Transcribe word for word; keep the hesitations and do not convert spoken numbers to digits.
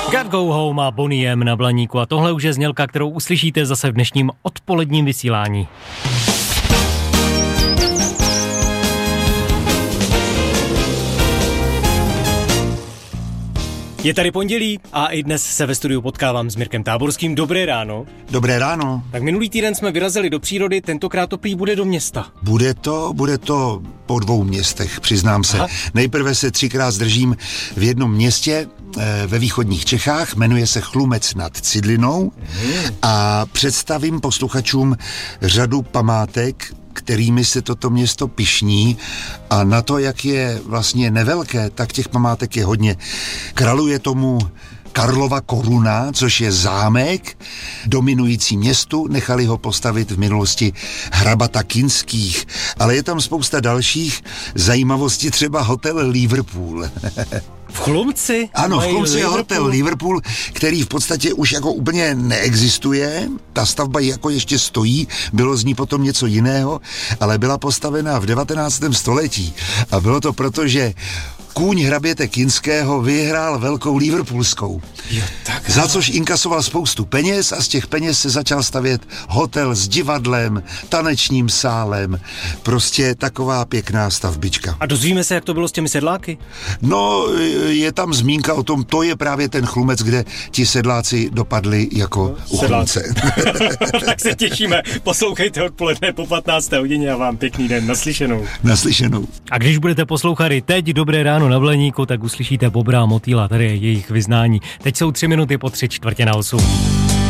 God Go Home a Bonnie M na Blaníku a tohle už je znělka, kterou uslyšíte zase v dnešním odpoledním vysílání. Je tady pondělí a i dnes se ve studiu potkávám s Mirkem Táborským. Dobré ráno. Dobré ráno. Tak minulý týden jsme vyrazili do přírody, tentokrát to prý bude do města. Bude to, bude to po dvou městech, přiznám se. Aha. Nejprve se třikrát zdržím v jednom městě e, ve východních Čechách, jmenuje se Chlumec nad Cidlinou hmm. a představím posluchačům řadu památek, kterými se toto město pyšní, a na to, jak je vlastně nevelké, tak těch památek je hodně. Kraluje tomu Karlova koruna, což je zámek dominující městu, nechali ho postavit v minulosti hrabata Kinských, ale je tam spousta dalších zajímavostí, třeba hotel Liverpool. V Chlumci? Ano, v Chlumci je hotel Liverpool, který v podstatě už jako úplně neexistuje. Ta stavba jako ještě stojí, bylo z ní potom něco jiného, ale byla postavena v devatenáctém století. A bylo to proto, že kůň hraběte Kinského vyhrál velkou Liverpoolskou. Jo, tak. Za což inkasoval spoustu peněz a z těch peněz se začal stavět hotel s divadlem, tanečním sálem. Prostě taková pěkná stavbička. A dozvíme se, jak to bylo s těmi sedláky? No, je tam zmínka o tom, to je právě ten Chlumec, kde ti sedláci dopadli jako u Chlumce. Tak se těšíme. Poslouchejte odpoledne po patnácté hodině a vám pěkný den. Naslyšenou. Naslyšenou. A když budete poslouchat i teď Dobré ráno na Blaníku, tak uslyšíte Bobra a Motýla, tady je jejich vyznání. Teď jsou tři minuty po tři čtvrtě na osm.